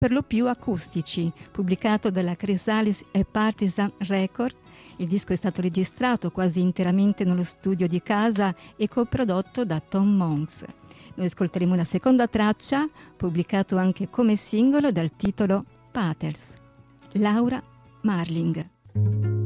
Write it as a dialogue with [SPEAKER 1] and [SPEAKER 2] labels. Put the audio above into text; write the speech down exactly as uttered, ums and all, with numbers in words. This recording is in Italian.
[SPEAKER 1] per lo più acustici, pubblicato dalla Chrysalis e Partisan Record. Il disco è stato registrato quasi interamente nello studio di casa e coprodotto da Tom Monks. Noi ascolteremo la seconda traccia, pubblicato anche come singolo dal titolo Patterns, Laura Marling.